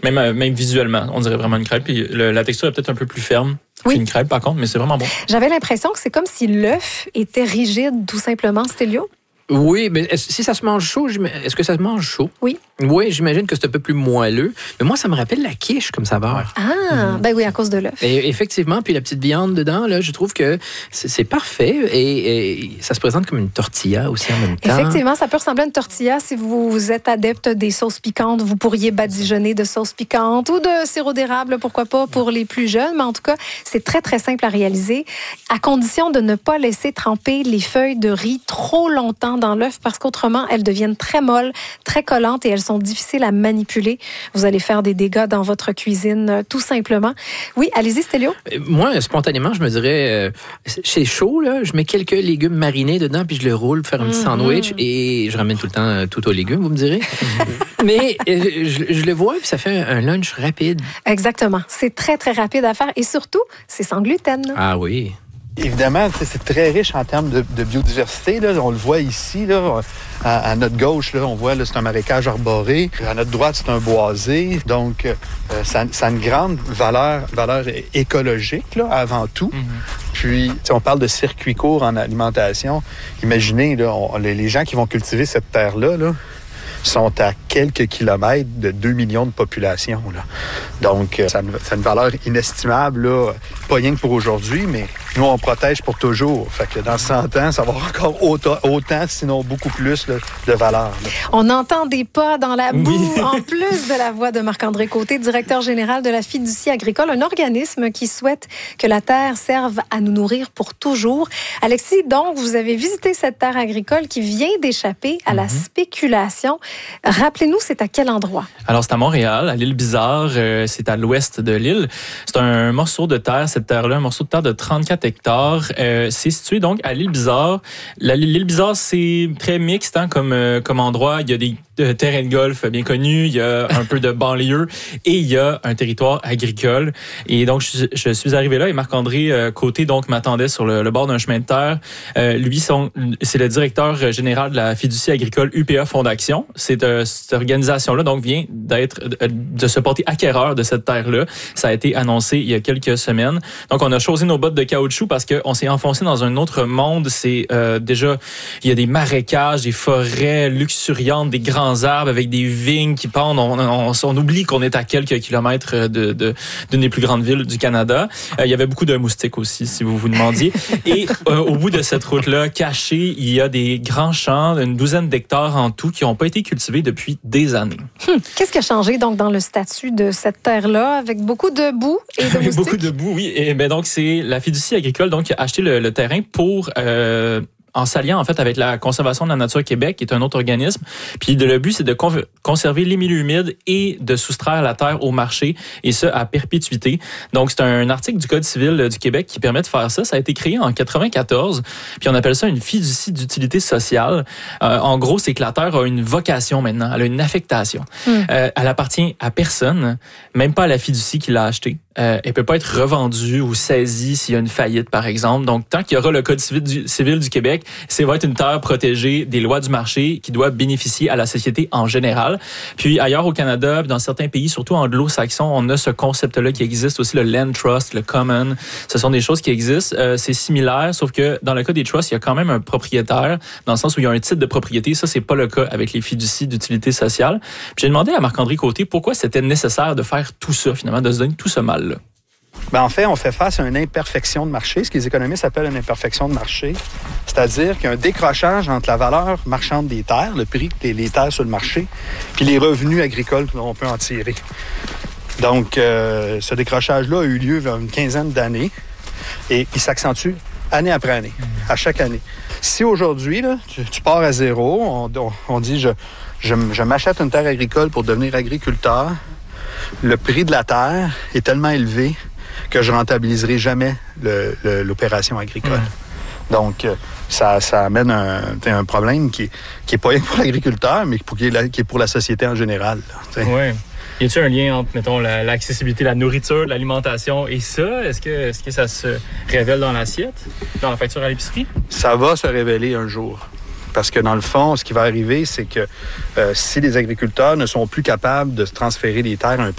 Même visuellement, on dirait vraiment une crêpe. Puis la texture est peut-être un peu plus ferme. Oui. Qu'une crêpe, par contre, mais c'est vraiment bon. J'avais l'impression que c'est comme si l'œuf était rigide, tout simplement, Stélio. Oui, mais si ça se mange chaud, est-ce que ça se mange chaud? Oui. Oui, j'imagine que c'est un peu plus moelleux. Mais moi, ça me rappelle la quiche comme saveur. Ah, ben oui, à cause de l'œuf. Et effectivement, puis la petite viande dedans, là, je trouve que c'est parfait. Et ça se présente comme une tortilla aussi en même temps. Effectivement, ça peut ressembler à une tortilla. Si vous êtes adepte des sauces piquantes, vous pourriez badigeonner de sauce piquante ou de sirop d'érable, pourquoi pas, pour les plus jeunes. Mais en tout cas, c'est très, très simple à réaliser, à condition de ne pas laisser tremper les feuilles de riz trop longtemps dans l'œuf, parce qu'autrement, elles deviennent très molles, très collantes et elles sont difficiles à manipuler. Vous allez faire des dégâts dans votre cuisine, tout simplement. Oui, allez-y, Stélio. Moi, spontanément, je me dirais, c'est chaud, là, je mets quelques légumes marinés dedans, puis je le roule pour faire un petit sandwich, et je ramène tout le temps tout aux légumes, vous me direz. Mais je le vois, puis ça fait un lunch rapide. Exactement. C'est très, très rapide à faire, et surtout, c'est sans gluten. Ah oui. Évidemment, c'est très riche en termes de biodiversité. Là. On le voit ici, là, à notre gauche, là, on voit là, c'est un marécage arboré. À notre droite, c'est un boisé. Donc, ça a une grande valeur écologique, là, avant tout. Puis, si on parle de circuit court en alimentation, imaginez, là, les gens qui vont cultiver cette terre-là, là, sont à quelques kilomètres de 2 millions de population. Là. Donc, ça a une valeur inestimable, là, pas rien que pour aujourd'hui, mais nous, on protège pour toujours. Fait que dans 100 ans, ça va avoir encore autant, sinon beaucoup plus là, de valeur. Là. On entend des pas dans la boue, en plus de la voix de Marc-André Côté, directeur général de la Fiducie agricole, un organisme qui souhaite que la terre serve à nous nourrir pour toujours. Alexis, donc, vous avez visité cette terre agricole qui vient d'échapper à la spéculation. Rappelez-nous, c'est à quel endroit? Alors, c'est à Montréal, à l'île Bizarre. C'est à l'ouest de l'île. C'est un morceau de terre, cette terre-là, un morceau de terre de 34 hectares. C'est situé donc à l'île Bizarre. L'île Bizarre, c'est très mixte comme endroit. Il y a des terrains de golf bien connus, il y a un peu de banlieue et il y a un territoire agricole. Et donc, je suis arrivé là et Marc-André Côté donc m'attendait sur le bord d'un chemin de terre. Lui, c'est le directeur général de la Fiducie agricole UPA Fondation. Cette organisation-là donc vient de se porter acquéreur de cette terre-là. Ça a été annoncé il y a quelques semaines. Donc, on a choisi nos bottes de caoutchouc parce qu'on s'est enfoncé dans un autre monde. C'est déjà, il y a des marécages, des forêts luxuriantes, des grands arbres avec des vignes qui pendent. On oublie qu'on est à quelques kilomètres d'une des plus grandes villes du Canada. Il y avait beaucoup de moustiques aussi, si vous vous demandiez. Et au bout de cette route-là, cachée, il y a des grands champs, une douzaine d'hectares en tout, qui n'ont pas été cultivés depuis des années. Qu'est-ce qui a changé donc dans le statut de cette terre-là, avec beaucoup de boue et de moustiques? Beaucoup de boue, oui. Et donc c'est la Fiducie agricole donc qui a acheté le terrain pour en s'alliant en fait avec la Conservation de la Nature Québec, qui est un autre organisme. Puis le but, c'est de conserver les milieux humides et de soustraire la terre au marché, et ça à perpétuité. Donc, c'est un article du Code civil du Québec qui permet de faire ça. Ça a été créé en 94, puis on appelle ça une fiducie d'utilité sociale. En gros, c'est que la terre a une vocation maintenant, elle a une affectation. Elle appartient à personne, même pas à la fiducie qui l'a achetée. Elle peut pas être revendue ou saisie s'il y a une faillite, par exemple. Donc, tant qu'il y aura le Code civil du Québec, ça va être une terre protégée des lois du marché qui doit bénéficier à la société en général. Puis ailleurs au Canada, dans certains pays, surtout anglo-saxons, on a ce concept-là qui existe aussi, le land trust, le common. Ce sont des choses qui existent. C'est similaire, sauf que dans le cas des trusts, il y a quand même un propriétaire, dans le sens où il y a un titre de propriété. Ça, c'est pas le cas avec les fiducies d'utilité sociale. Puis j'ai demandé à Marc-André Côté pourquoi c'était nécessaire de faire tout ça, finalement, de se donner tout ce mal-là. En fait, on fait face à une imperfection de marché, ce que les économistes appellent une imperfection de marché. C'est-à-dire qu'il y a un décrochage entre la valeur marchande des terres, le prix des terres sur le marché, puis les revenus agricoles qu'on peut en tirer. Donc, ce décrochage-là a eu lieu il y a une quinzaine d'années et il s'accentue année après année, à chaque année. Si aujourd'hui, là, tu pars à zéro, on dit je m'achète une terre agricole pour devenir agriculteur, le prix de la terre est tellement élevé que je rentabiliserai jamais l'opération agricole. Donc, ça amène un problème qui est pas rien pour l'agriculteur, mais qui est pour la société en général. Oui. Y a-t-il un lien entre, mettons, l'accessibilité, la nourriture, l'alimentation et ça? Est-ce que ça se révèle dans l'assiette, dans la facture à l'épicerie? Ça va se révéler un jour. Parce que dans le fond, ce qui va arriver, c'est que si les agriculteurs ne sont plus capables de se transférer des terres à un prix